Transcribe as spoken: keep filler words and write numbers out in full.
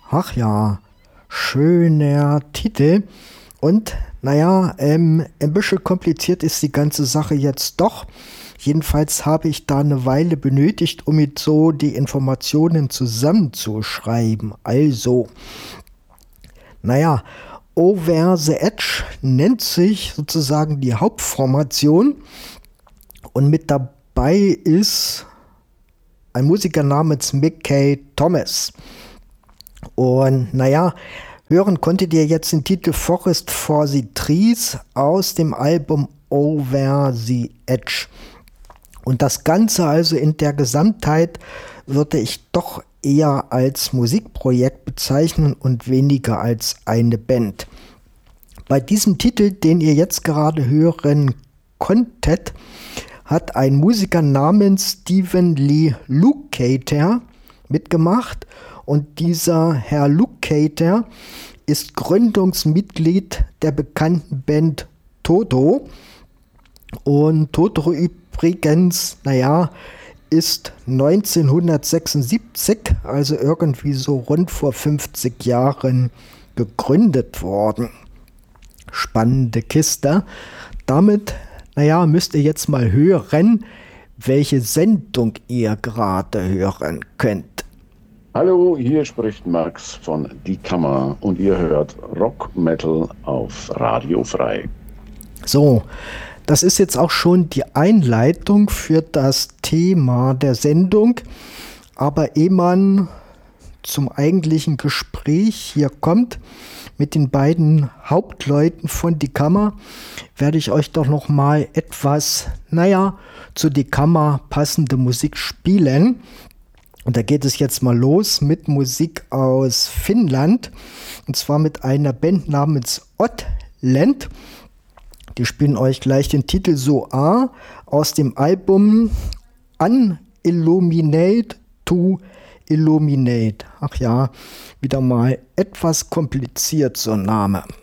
Ach ja, schöner Titel. Und naja, ähm, ein bisschen kompliziert ist die ganze Sache jetzt doch. Jedenfalls habe ich da eine Weile benötigt, um mit so die Informationen zusammenzuschreiben. Also, naja, Over the Edge nennt sich sozusagen die Hauptformation und mit dabei ist ein Musiker namens Mickey Thomas. Und naja, hören konntet ihr jetzt den Titel Forest for the Trees aus dem Album Over the Edge. Und das Ganze also in der Gesamtheit würde ich doch eher als Musikprojekt bezeichnen und weniger als eine Band. Bei diesem Titel, den ihr jetzt gerade hören konntet, hat ein Musiker namens Stephen Lee Lukather mitgemacht. Und dieser Herr Lukather ist Gründungsmitglied der bekannten Band Toto. Und Toto übrigens, naja, ist neunzehnhundertsechsundsiebzig, also irgendwie so rund vor fünfzig Jahren, gegründet worden. Spannende Kiste. Damit, naja, müsst ihr jetzt mal hören, welche Sendung ihr gerade hören könnt. Hallo, hier spricht Max von Die Kammer und ihr hört Rock Metal auf Radio Frei. So, das ist jetzt auch schon die Einleitung für das Thema der Sendung. Aber ehe man zum eigentlichen Gespräch hier kommt mit den beiden Hauptleuten von Die Kammer, werde ich euch doch noch mal etwas, naja, zu Die Kammer passende Musik spielen. Und da geht es jetzt mal los mit Musik aus Finnland. Und zwar mit einer Band namens Oddland. Die spielen euch gleich den Titel so A aus dem Album Unilluminate to Illuminate. Ach ja, wieder mal etwas kompliziert so ein Name.